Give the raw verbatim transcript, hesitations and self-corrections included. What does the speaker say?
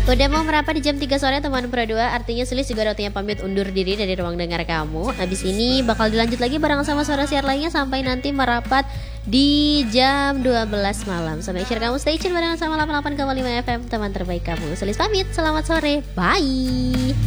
Udah mau merapat di jam tiga sore teman Pro dua, artinya Sulis juga waktunya pamit undur diri dari ruang dengar kamu. Habis ini bakal dilanjut lagi bareng sama suara siar lainnya sampai nanti merapat di jam dua belas malam. Sampai akhir kamu stay tune barengan sama delapan puluh delapan koma lima F M, teman terbaik kamu. Sulis pamit, selamat sore, bye.